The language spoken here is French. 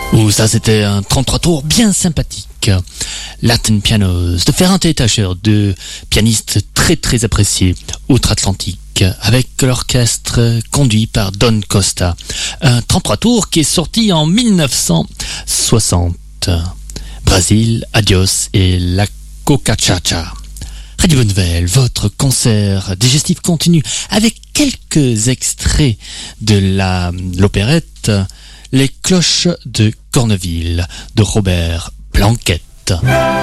Ouh, ça c'était un 33 tours bien sympathique. Latin Pianos de Ferrante et Tacher, deux pianistes très très appréciés outre-Atlantique, avec l'orchestre conduit par Don Costa. Un 33 tours qui est sorti en 1960. Brasil, Adios et La Cocachacha. Radio Bonne Nouvelle, votre concert digestif continue avec quelques extraits de l'opérette Les cloches de Corneville de Robert Planquette.